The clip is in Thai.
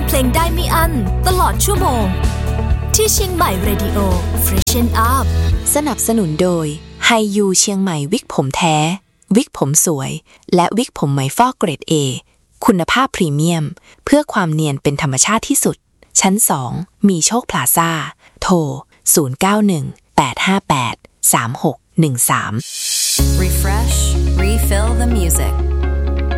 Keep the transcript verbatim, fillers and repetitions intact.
เพลงได้ไม่อั้นตลอดชั่วโมงที่เชียงใหม่ Radio Freshen Up สนับสนุนโดยไฮยูเชียงใหม่วิกผมแท้วิกผมสวยและวิกผมไหมฟอกเกรด A คุณภาพพรีเมียมเพื่อความเนียนเป็นธรรมชาติที่สุดชั้นสองมีโชคพลาซ่าโทรศูนย์ เก้า หนึ่ง แปด ห้า แปด สาม หก หนึ่ง สาม Refresh, refill the music